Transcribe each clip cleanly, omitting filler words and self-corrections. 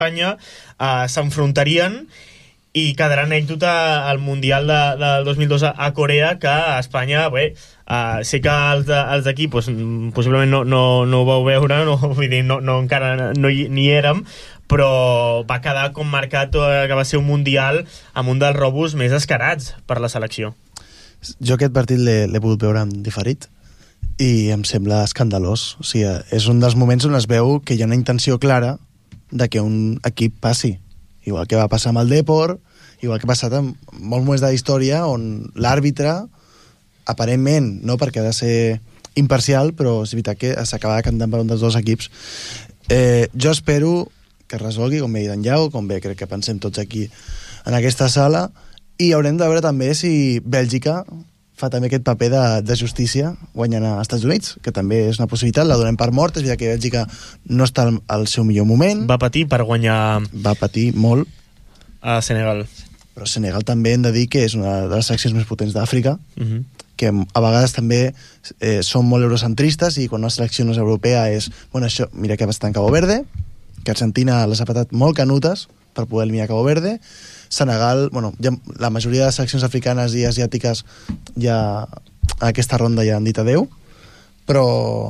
Espanya s'enfrontarien i quedarà anècdota al Mundial del 2002 a Corea, que a Espanya, sé que els d'aquí possiblement no ho vau veure, vull dir, encara no hi érem, però va quedar com marcat que va ser un Mundial amb un dels robos més descarats per la selecció. Jo aquest partit l'he pogut veure en diferit i em sembla escandalós. O sigui, és un dels moments on es veu que hi ha una intenció clara de que un equip passi. Igual que va passar amb el Depor, igual que ha passat en molts moments de la història on l'àrbitre, aparentment, no perquè ha de ser imparcial, però és veritat que s'acaba cantant per un dels dos equips. Jo espero que es resolgui, com bé ha dit en Lleó, com bé crec que pensem tots aquí en aquesta sala, i haurem de veure també si Bèlgica fa també aquest paper de justícia guanyant als Estats Units, que també és una possibilitat, la donem per mort. És veritat que Bèlgica no està al seu millor moment. Va patir per guanyar... Va patir molt. A Senegal. Però Senegal també hem de dir que és una de les seleccions més potents d'Àfrica, que a vegades també són molt eurocentristes, i quan una selecció no és europea és... això, mira que va estar en Cabo Verde, que Argentina les ha patat molt canutes per poder eliminar Cabo Verde. Senegal, ja la majoria de seleccions africanes i asiàtiques ja a aquesta ronda ja han dit adeu, però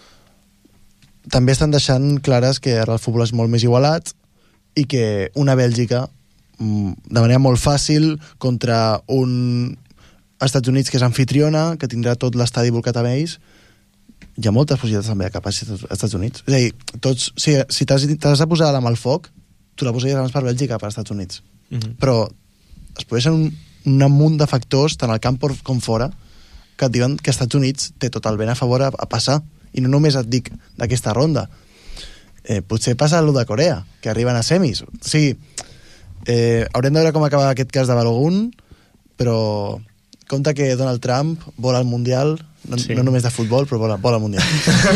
també estan deixant clares que ara el futbol és molt més igualat i que una Bèlgica de manera molt fàcil contra un Estats Units que és anfitriona, que tindrà tot l'estadi volcat amb ells, hi ha moltes possibilitats també de cap als Estats Units. És a dir, si t'has de posar la mà al foc, tu la posaries abans per Bèlgica per als Estats Units. Però es produeixen un munt de factors tant al camp com fora que et diuen que Estats Units té tot el vent a favor a passar, i no només et dic d'aquesta ronda, potser passa el de Corea, que arriben a semis. O sigui, haurem de veure com acaba aquest cas de Balogun, però compte que Donald Trump vol el Mundial, no només de futbol, però vol el Mundial.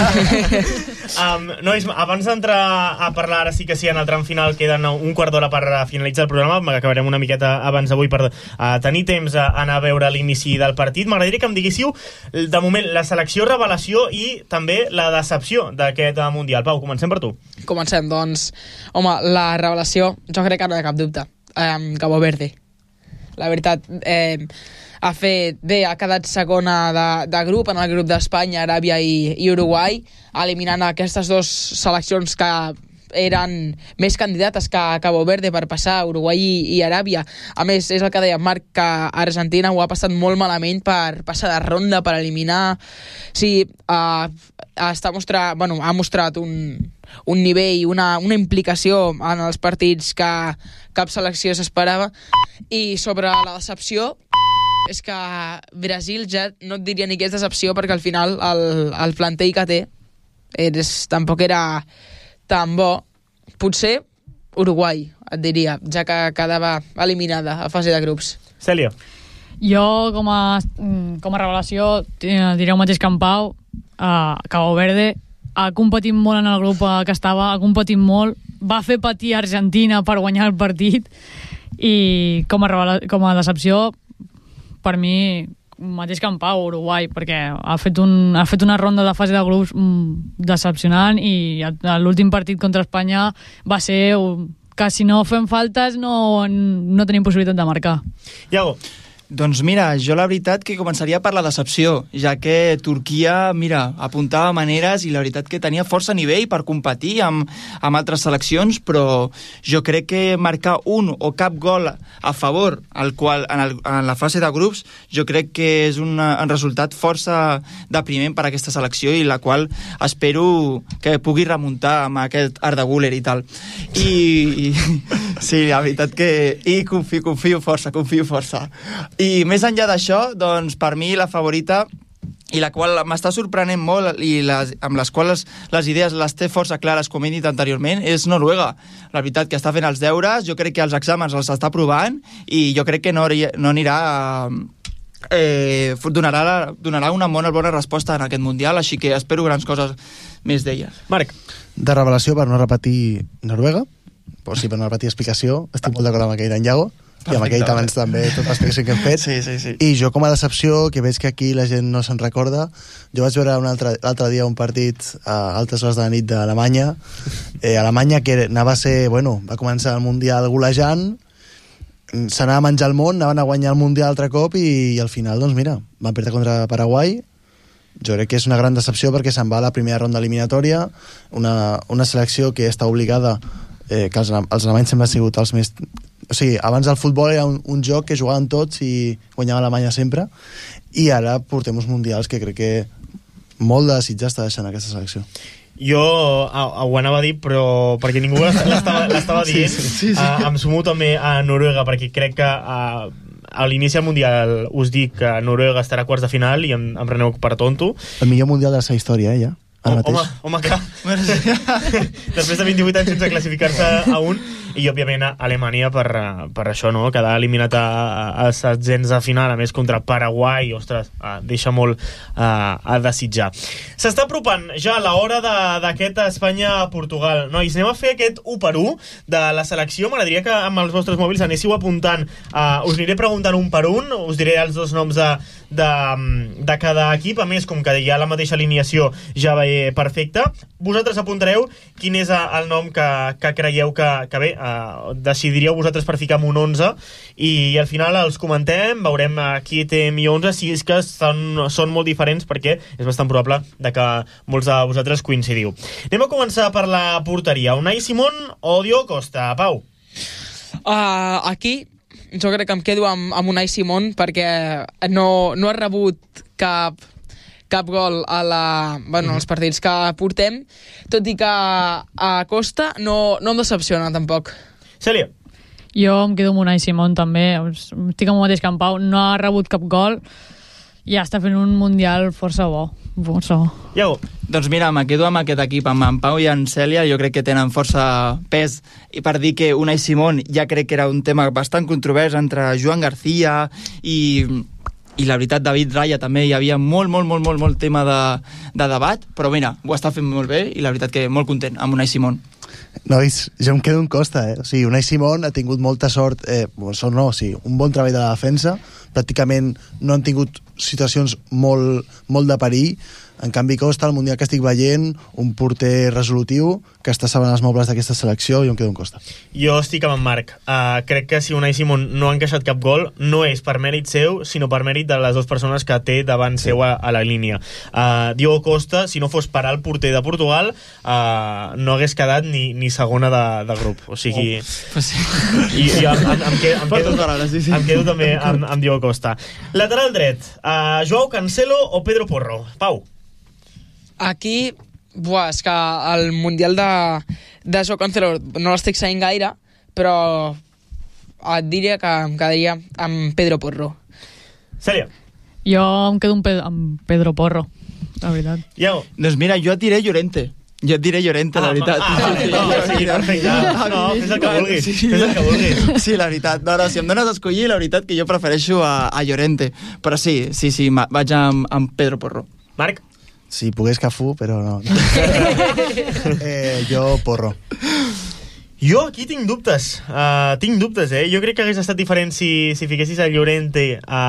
Nois, abans d'entrar a parlar ara sí que sí en el tram final, queden un quart d'hora per finalitzar el programa, acabarem una miqueta abans d'avui per tenir temps a anar a veure l'inici del partit. M'agradaria que em diguéssiu de moment la selecció revelació i també la decepció d'aquest Mundial. Pau, comencem per tu. Comencem, doncs. Home, la revelació, jo crec que no hi ha cap dubte. Cabo Verde. La veritat, ha fet bé, ha quedat segona de grup en el grup d'Espanya, Aràbia i Uruguai, eliminant aquestes dues seleccions que eren més candidates que Cabo Verde per passar, Uruguai i Aràbia. A més, és el que deia Marc, que Argentina ho ha passat molt malament per passar de ronda, per eliminar. Sí, ha mostrat un nivell, una implicació en els partits que cap selecció s'esperava. I sobre la decepció, és que Brasil ja no et diria ni que és decepció, perquè al final el plantell que té tampoc era tan bo. Potser Uruguai, et diria, ja que quedava eliminada a fase de grups. Cèlia. Jo, com a revelació, diré el mateix que en Pau. Cabo Verde ha competit molt en el grup que estava, ha competit molt, va fer patir Argentina per guanyar el partit, i com a decepció, per mi, mateix que en Pau, Uruguai, perquè ha fet una ronda de fase de grups decepcionant, i l'últim partit contra Espanya va ser que si no fem faltes no tenim possibilitat de marcar. Iago. Doncs mira, jo la veritat que començaria per la decepció, ja que Turquia, apuntava maneres i la veritat que tenia força nivell per competir amb altres seleccions, però jo crec que marcar un o cap gol a favor, en la fase de grups, jo crec que és un resultat força depriment per a aquesta selecció, i la qual espero que pugui remuntar amb aquest art de Güler i tal. I sí, la veritat que... I confio força. I més enllà d'això, doncs, per mi la favorita, i la qual m'està sorprenent molt, i amb les quals les idees les té força clares, com he dit anteriorment, és Noruega. La veritat que està fent els deures, jo crec que els exàmens els està provant, i jo crec que no anirà... donarà una bona resposta en aquest Mundial, així que espero grans coses més d'elles. Marc. De revelació, per no repetir Noruega, però sí, per no repetir explicació, estic molt d'acord amb el que dirà en Iago. i amb aquell abans també, tot l'explicació que hem fet. Sí. I jo, com a decepció, que veig que aquí la gent no se'n recorda, jo vaig veure l'altre dia un partit a altes hores de la nit d'Alemanya. Alemanya, que anava a ser, va començar el Mundial golejant, s'anava a menjar el món, anaven a guanyar el Mundial altre cop i al final, doncs mira, van perdre contra Paraguai. Jo crec que és una gran decepció perquè se'n va a la primera ronda eliminatòria, una selecció que està obligada, que els alemanys sempre han sigut els més... O sigui, abans el futbol era un joc que jugaven tots i guanyava Alemanya sempre, i ara portem uns mundials que crec que molt de desitjar està deixant aquesta selecció. Jo ho anava a dir, però perquè ningú l'estava dient, sí. Em sumo també a Noruega, perquè crec que a l'inici del Mundial us dic que Noruega estarà a quarts de final i em preneu per tonto. El millor Mundial de la seva història, ja. Home, clar. Després de 28 anys sense classificar-se a un, i òbviament Alemanya per això, no? Quedar eliminat als setzents de final, a més contra Paraguai, ostres, deixa molt a desitjar. S'està apropant ja l'hora d'aquest Espanya-Portugal. Nois, anem a fer aquest 1-1 de la selecció. M'agradaria que amb els vostres mòbils anéssiu apuntant, us aniré preguntant un per un, us diré els dos noms de cada equip. A més, com que hi ha la mateixa alineació, ja va perfecte. Vosaltres apuntareu quin és el nom que creieu que bé, decidiríeu vosaltres per ficar amb un 11 i al final els comentem, veurem qui té millor 11, si és que són molt diferents, perquè és bastant probable que molts de vosaltres coincidiu. Anem a començar per la porteria. Unai Simón o Diogo Costa? Pau? Aquí jo crec que em quedo amb Unai Simón perquè no ha rebut cap gol als partits que portem, tot i que a Costa no em decepciona tampoc. Cèlia? Jo em quedo amb Unai Simón també, estic amb el mateix que en Pau, no ha rebut cap gol i ja està fent un Mundial força bo. Iago? Doncs mira, me quedo amb aquest equip, amb en Pau i en Cèlia. Jo crec que tenen força pes, i per dir que Unai Simón ja crec que era un tema bastant controvers entre Joan García i la veritat David Raya també hi havia molt tema de debat, però mira, ho està fent molt bé i la veritat que molt content amb Unai Simón. Nois, jo em quedo amb Costa, O sigui, Unai Simón ha tingut molta sort, un bon treball de la defensa, pràcticament no han tingut situacions molt de perill. En canvi, Costa, el Mundial que estic veient, un porter resolutiu que està sabent els mobles d'aquesta selecció, i jo em quedo amb Costa. Jo estic amb en Marc. Crec que si Unai Simón no ha encaixat cap gol, no és per mèrit seu, sinó per mèrit de les dues persones que té davant seu a la línia. Diogo Costa, si no fos per al porter de Portugal, no hagués quedat ni segona de grup. O sigui... I em quedo també amb Diogo Costa. Lateral dret, Joao Cancelo o Pedro Porro? Pau? Aquí, és que el Mundial de Joao Cancelo no l'estic seguint gaire, però et diria que em quedaria amb Pedro Porro. Cèlia? Jo em quedo amb Pedro Porro, la veritat. Iago? Doncs mira, jo et diré Llorente. La veritat. Perfecte. No, fes el que vulguis. Sí, la veritat. No, si em dones a escollir, la veritat que jo prefereixo a Llorente. Però sí, vaig amb Pedro Porro. Marc? Si pogués Cafú, però no. Jo Porro. Jo aquí tinc dubtes. Jo crec que hagués estat diferent si fiquessis a Llorente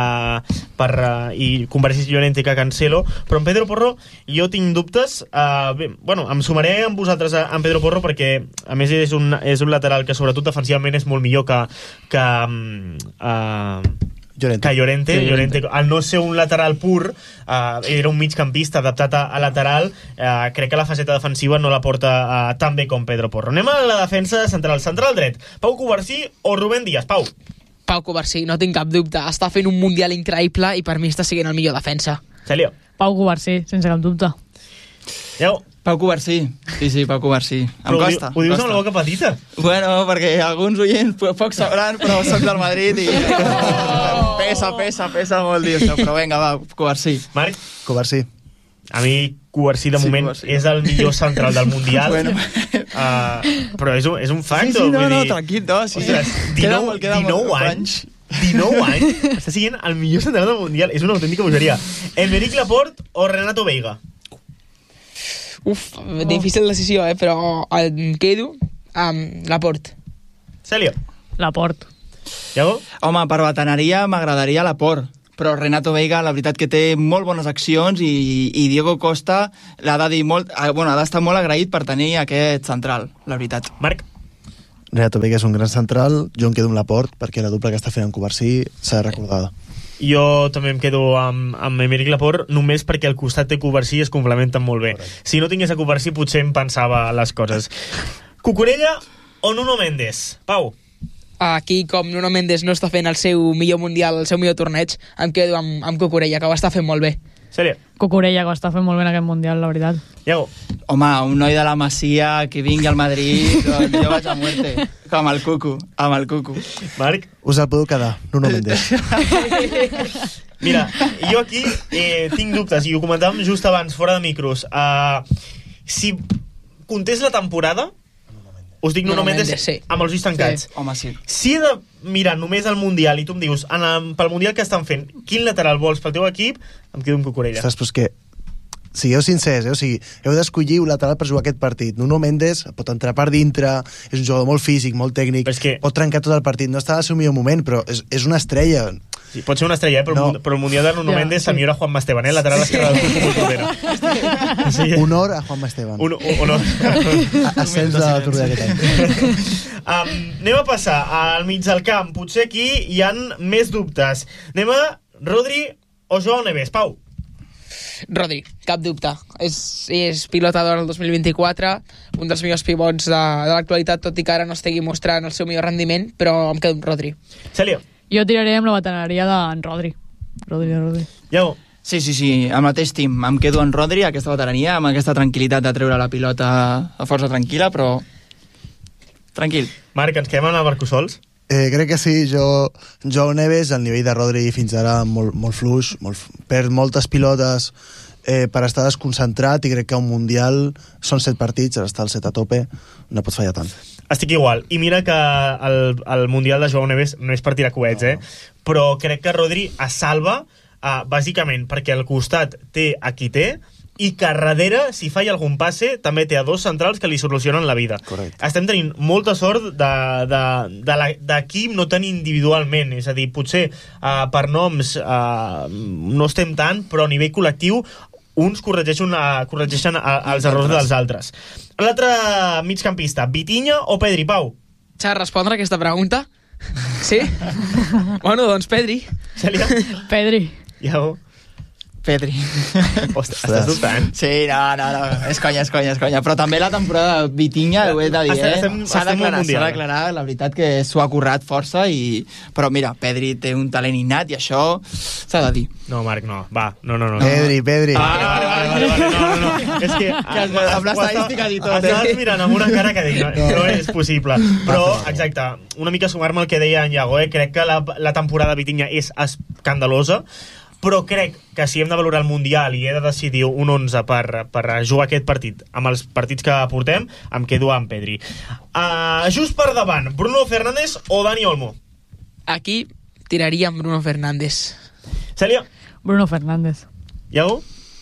i comparessis Llorente que Cancelo, però en Pedro Porro jo tinc dubtes. Em sumaré amb vosaltres en Pedro Porro perquè a més és un lateral que sobretot defensivament és molt millor que Llorente. Al no ser un lateral pur, era un migcampista adaptat a lateral. Crec que la faceta defensiva no la porta tan bé com Pedro Porro. Anem a la defensa central dret. Pau Covarsí o Rubén Díaz? Pau? Pau Covarsí, no tinc cap dubte. Està fent un Mundial increïble i per mi està sent el millor defensa. Cèlia? Pau Covarsí, sense cap dubte. Iago? Pau Covarsí. Sí, Pau Covarsí. Em costa. Ho dius amb la boca petita? Bueno, perquè alguns oients poc sabran, però soc del Madrid i pesa molt dir això, però vinga, va, Covarsí. Marc? Covarsí. A mi Covarsí de moment és el millor central del Mundial. Però és un fact. Sí, no, tranquil, no. 19 anys. 19 anys està sent el millor central del Mundial. És una autèntica bogeria. Enric Laporte o Renato Veiga? Difícil decisió, però em quedo amb Laporte. Cèlia? Laporte. Iago? Home, per bataneria m'agradaria Laporte, però Renato Veiga, la veritat que té molt bones accions i Diego Costa l'ha de dir molt, ha d'estar molt agraït per tenir aquest central, la veritat. Marc? Renato Veiga és un gran central, jo em quedo amb Laporte perquè la dupla que està fent en Covarsí s'ha de recordar. Jo també em quedo amb Aymeric Laporte només perquè al costat de Covarsí es complementen molt bé. Correcte. Si no tingués a Covarsí potser em pensava les coses. Cucurella o Nuno Méndez? Pau? Aquí, com Nuno Méndez no està fent el seu millor mundial, el seu millor torneig, em quedo amb Cucurella, que ho està fent molt bé. Sèrie? Cucurella, que ho està fent molt bé en aquest Mundial, la veritat. Iago? Home, un noi de la Masia que vingui al Madrid, doncs jo vaig a muerte. Amb el Cucu. Marc? Us el podeu quedar, Nuno Méndez. Mira, jo aquí tinc dubtes, i ho comentàvem just abans, fora de micros. Si comptés la temporada, us dic Nuno Méndez sí. amb els ulls tancats. Sí. Home, sí. Si he de mirar només el Mundial i tu em dius, pel Mundial que estan fent, quin lateral vols pel teu equip, em quedo amb Cucurella. Ostres, però és que sigueu sincers, o sigui, heu d'escollir un lateral per jugar aquest partit. Nuno Méndez pot entrar per dintre, és un jugador molt físic, molt tècnic, pot trencar tot el partit, no està al seu millor moment, però és una estrella. Sí, pot ser una estrella, però el Mundial de Nuno Méndez se'l millora Juanma Esteban, lateral esquerre del Cucu Portera. Sí. Honor a Juanma Esteban. Honor. Ascens de la Torre d'aquest any. Anem a passar al mig del camp. Potser aquí hi han més dubtes. Anem a Rodri o Joao Neves. Pau? Rodri, cap dubte. És pilota d'or el 2024, un dels millors pivots de l'actualitat, tot i que ara no estigui mostrant el seu millor rendiment, però em quedo amb Rodri. Cèlia? Jo tiraré amb la bataneria d'en Rodri. Rodri. Iago? Sí, el mateix team. Em quedo en Rodri, aquesta veterania, amb aquesta tranquil·litat de treure la pilota a força tranquil·la, però tranquil. Marc, ens quedem a Barcosols? Crec que sí, Joao Neves, el nivell de Rodri fins ara molt fluix, perd moltes pilotes per estar desconcentrat, i crec que un Mundial són 7 partits, ara està el 7 a tope, no pot fallar tant. Estic igual, i mira que el Mundial de Joao Neves no és per tirar coets, però crec que Rodri es salva bàsicament perquè al costat té a qui té, i que darrere, si falla algun passe, també té a 2 centrals que li solucionen la vida. Correcte. Estem tenint molta sort d'equip, no tant individualment, és a dir, potser per noms no estem tant, però a nivell col·lectiu uns corregeixen els errors dels altres. L'altre migcampista, Vitinha o Pedri? Pau? S'ha de respondre aquesta pregunta? Sí? Bueno, doncs Pedri. Cèlia? Pedri. Iago? Pedri. Ostres, estàs dubtant? Sí, no, és conya. Però també la temporada de Vitinha, ho he de dir, s'ha d'aclarar, la veritat que s'ho ha currat força, però mira, Pedri té un talent innat i això s'ha de dir. No, Marc, no, va, no. Pedri. Vale, no. És que amb l'estadística i tot. Estaves mirant amb una cara que dic, no és possible. Però, exacte, una mica sumar-me al que deia en Iago, crec que la temporada de Vitinha és escandalosa, però crec que si hem de valorar el Mundial i he de decidir un 11 per jugar aquest partit amb els partits que portem, em quedo amb Pedri. Just per davant, Bruno Fernández o Dani Olmo? Aquí tiraria amb Bruno Fernández. Cèlia? Bruno Fernández. Iago?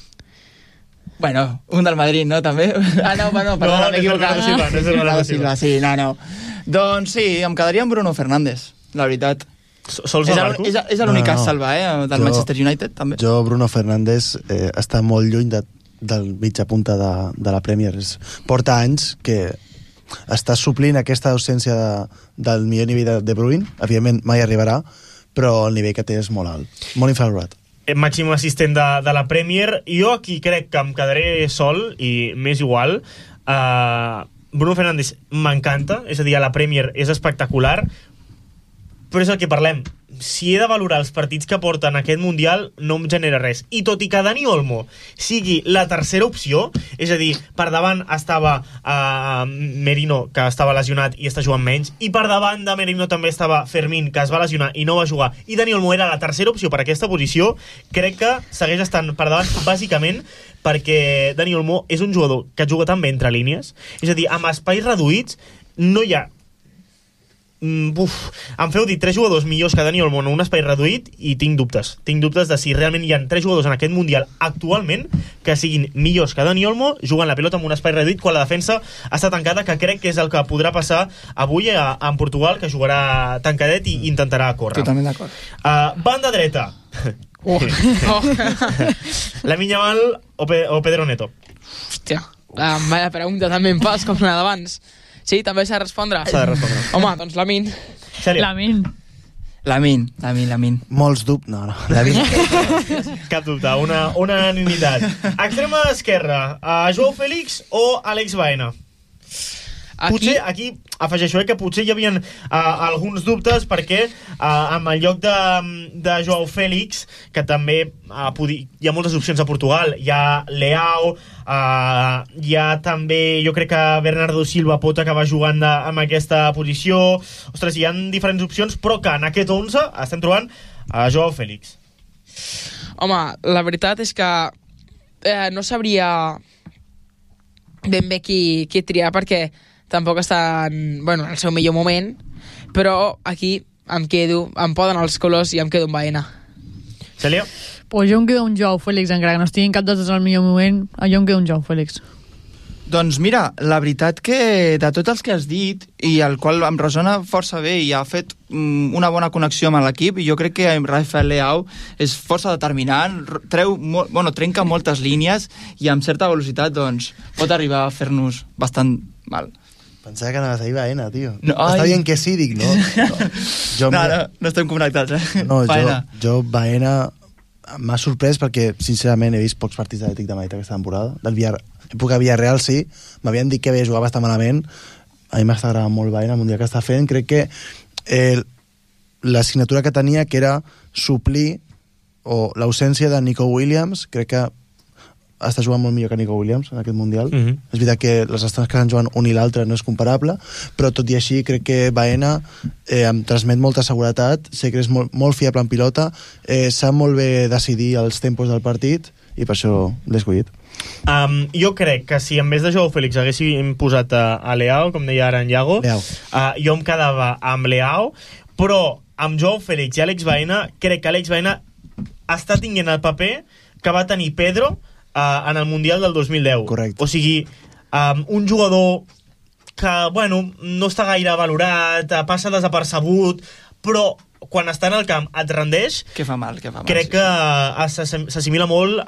Bueno, un del Madrid, no, també? Perdona, m'he equivocat. No, sí, no. Doncs sí, em quedaria amb Bruno Fernández, la veritat. Sols el Marco? És l'únic que es salva, del Manchester United, també. Jo, Bruno Fernández, està molt lluny del mitja punta de la Premier. Porta anys que està suplint aquesta ausència del millor nivell de De Bruyne. Evidentment mai arribarà, però el nivell que té és molt alt, molt infravalorat. Màxim assistent de la Premier. Jo aquí crec que em quedaré sol i m'és igual. Bruno Fernández m'encanta, és a dir, a la Premier és espectacular, però és el que parlem. Si he de valorar els partits que porten aquest Mundial, no em genera res. I tot i que Dani Olmo sigui la tercera opció, és a dir, per davant estava Merino, que estava lesionat i està jugant menys, i per davant de Merino també estava Fermín, que es va lesionar i no va jugar, i Dani Olmo era la tercera opció per aquesta posició, crec que segueix estant per davant, bàsicament perquè Dani Olmo és un jugador que juga tan bé entre línies, és a dir, amb espais reduïts no hi ha em feu dir 3 jugadors millors que Dani Olmo en un espai reduït i tinc dubtes de si realment hi ha 3 jugadors en aquest Mundial actualment que siguin millors que Dani Olmo jugant la pilota en un espai reduït quan la defensa està tancada, que crec que és el que podrà passar avui en Portugal, que jugarà tancadet i intentarà córrer. Totalment d'acord. Banda dreta. Lamine Yamal o Pedro Neto? Hòstia, vaya pregunta també em fas com la d'abans. Sí, també s'ha de respondre? S'ha de respondre. Home, doncs Lamine. Lamin. Molts dubtes. No. Lamine. Cap dubte, una unanimitat. Extrema esquerra, Joao Félix o Alex Baena? Potser, aquí afegeixo que potser hi havia alguns dubtes perquè amb el lloc de Joao Félix, que també hi ha moltes opcions a Portugal, hi ha Leao, hi ha també, jo crec que Bernardo Silva pot acabar jugant en aquesta posició. Ostres, hi ha diferents opcions, però que en aquest 11 estem trobant Joao Félix. Home, la veritat és que no sabria ben bé qui triar, perquè tampoc està en el seu millor moment, però aquí em poden els colors i em quedo amb Baena. Cèlia? Pues jo em quedo un Joao Félix, encara que no estigui en cap dels el millor moment, jo em quedo un Joao Félix. Doncs mira, la veritat que de tots els que has dit, i el qual em resona força bé i ha fet una bona connexió amb l'equip, i jo crec que Rafael Leao és força determinant, trenca moltes línies i amb certa velocitat doncs, pot arribar a fer-nos bastant mal. Pensava que anaves a dir Baena, tio. No, està dient que sí, dic, no? No estem connectats, eh? No, jo Baena m'ha sorprès perquè, sincerament, he vist pocs partits d'Atlètic de Madrid aquesta temporada. Època Villarreal, sí. M'havien dit que havia jugat bastant malament. A mi m'està agradant molt Baena, el mundial que està fent. Crec que l'assignatura que tenia, que era suplir l'ausència de Nico Williams, crec que està jugant molt millor que Nico Williams en aquest Mundial. És veritat que les estones que estan jugant un i l'altre no és comparable, però tot i així crec que Baena em transmet molta seguretat, sé que és molt fiable en pilota, sap molt bé decidir els tempos del partit i per això l'he escollit. Jo crec que si en vez de Joao Félix haguéssim posat a Leao, com deia ara en Iago, jo em quedava amb Leao, però amb Joao Félix i Alex Baena, crec que Alex Baena està tinguent el paper que va tenir Pedro en el Mundial del 2010. Correcte. O sigui, un jugador que, no està gaire valorat, passa desapercebut, però quan està en el camp et rendeix. Que fa mal. Crec que s'assimila molt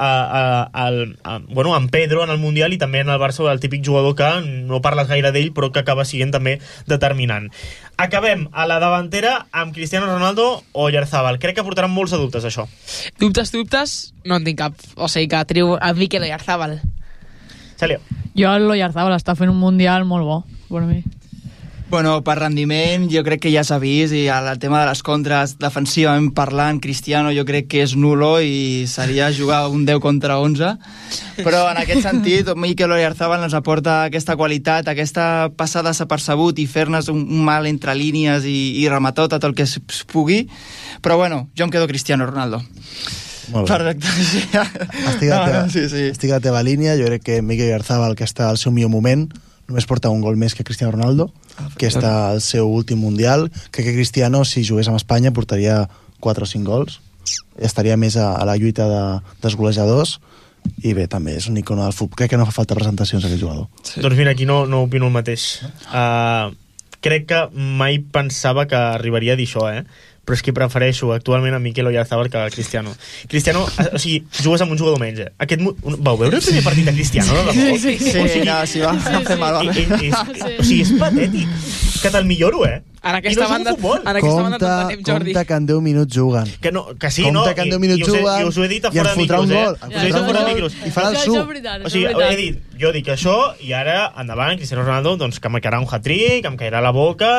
amb Pedro en el Mundial i també en el Barça, el típic jugador que no parles gaire d'ell però que acaba sent també determinant. Acabem a la davantera amb Cristiano Ronaldo o Oyarzabal. Crec que portaran molts de dubtes, això. Dubtes, no en tinc cap. O sigui que triu a Mikel Oyarzabal. Cèlia? Jo l'Oyarzabal està fent un mundial molt bo, per mi. Bueno, per rendiment jo crec que ja s'ha vist, i el tema de les contres, defensivament parlant, Cristiano jo crec que és nulo i seria jugar un 10 contra 11, però en aquest sentit Mikel Oyarzabal ens aporta aquesta qualitat, aquesta passada desapercebut i fer-nos un mal entre línies i rematar tot el que es pugui, però jo em quedo Cristiano Ronaldo. Molt bé. Perfecte. Estic a la teva línia. Jo crec que Mikel Oyarzabal, que està al seu millor moment, només porta un gol més que Cristiano Ronaldo, que està al seu últim Mundial. Crec que Cristiano, si jugués amb Espanya, portaria 4 o 5 gols. Estaria més a la lluita dels golejadors. I bé, també és un icono del futbol. Crec que no fa falta presentacions aquest jugador. Sí. Doncs mira, aquí no opino el mateix. Crec que mai pensava que arribaria a dir això, però és que prefereixo actualment a Mikel Oyarzabal que a Cristiano. Cristiano, o sigui, jugues amb un jugador menys. Vau veure el primer partit de Cristiano? Sí, va fer mal. O sigui, és patètic. Que te'l milloro, En aquesta banda tenim Jordi. Compte que en 10 minuts juguen. Que sí, no? Compte que en 10 minuts juguen i us ho he dit a i fora de fotrà un micros, gol. Us ho he dit a fora de micros. I farà el Això suc. és veritat, O sigui, jo dic això i ara, endavant, Cristiano Ronaldo, doncs que em cairà un hat-trick, em cairà la boca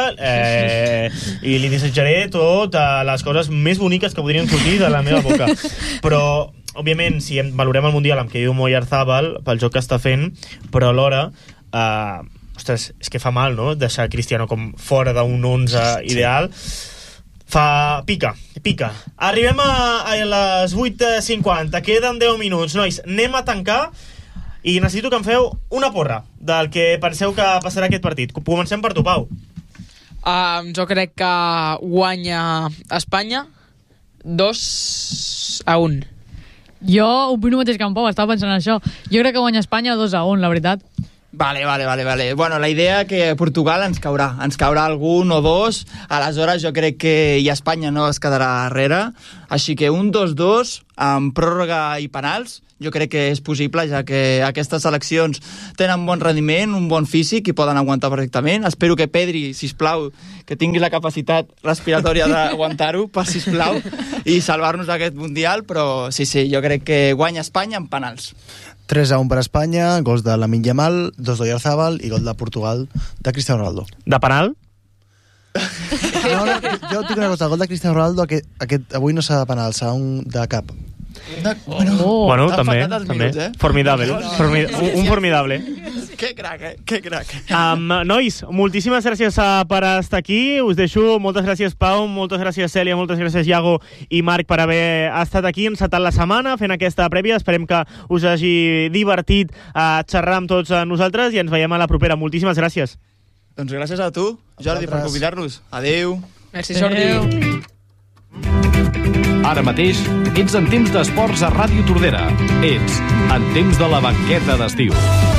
i li desitjaré tot les coses més boniques que podrien sortir de la meva boca. Però, òbviament, si valorem el Mundial, em quedo amb Oyarzabal pel joc que està fent, però alhora ostres, és que fa mal, no?, deixar Cristiano com fora d'un 11 ideal. Pica. Arribem a les 8:50, queden 10 minuts. Nois, anem a tancar i necessito que em feu una porra del que penseu que passarà aquest partit. Comencem per tu, Pau. Jo crec que guanya Espanya 2-1. Jo opino mateix que en Pau, estava pensant en això. Jo crec que guanya Espanya 2-1, la veritat. Vale. Bueno, la idea que Portugal ens caurà algun o dos, aleshores jo crec que i Espanya no es quedarà darrere, així que un 2-2 amb pròrroga i penals, jo crec que és possible, ja que aquestes seleccions tenen bon rendiment, un bon físic i poden aguantar perfectament. Espero que Pedri, sisplau, que tingui la capacitat respiratòria d'aguantar-ho, sisplau, i salvar-nos d'aquest Mundial, però sí, jo crec que guanya Espanya en penals. 3-1 per Espanya, gols de Lamine Yamal, 2 d'Oyarzabal i gol de Portugal de Cristiano Ronaldo. De penal? No, jo et dic una cosa, el gol de Cristiano Ronaldo avui no serà de penal, serà un de cap. Bueno, també. Minuts, Formidable. Un formidable. Que crac. Nois, moltíssimes gràcies per estar aquí. Us deixo. Moltes gràcies, Pau, moltes gràcies, Cèlia, moltes gràcies, Iago i Marc, per haver estat aquí encetant la setmana, fent aquesta prèvia. Esperem que us hagi divertit xerrar amb tots nosaltres i ens veiem a la propera. Moltíssimes gràcies. Doncs gràcies a tu, Jordi, per convidar-nos. Adéu. Merci, Jordi. Ara mateix ets en temps d'esports a Ràdio Tordera. Ets en temps de la banqueta d'estiu.